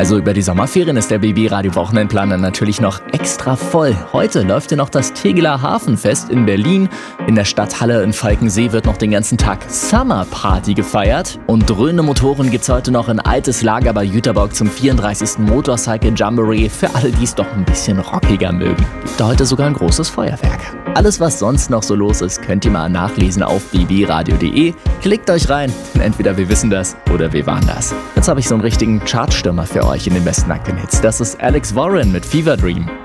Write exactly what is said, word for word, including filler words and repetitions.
Also über die Sommerferien ist der B B Radio Wochenendplaner natürlich noch extra voll. Heute läuft ja noch das Tegeler Hafenfest in Berlin. In der Stadthalle in Falkensee wird noch den ganzen Tag Summer Party gefeiert. Und dröhnende Motoren gibt's heute noch in Altes Lager bei Jüterbock zum vierunddreißigsten Motorcycle Jamboree für alle, die es doch ein bisschen rockiger mögen. Gibt da heute sogar ein großes Feuerwerk. Alles, was sonst noch so los ist, könnt ihr mal nachlesen auf b b radio punkt d e. Klickt euch rein, denn entweder wir wissen das oder wir waren das. Jetzt habe ich so einen richtigen Chartstürmer für euch in den besten Nackten Hits. Das ist Alex Warren mit Fever Dream.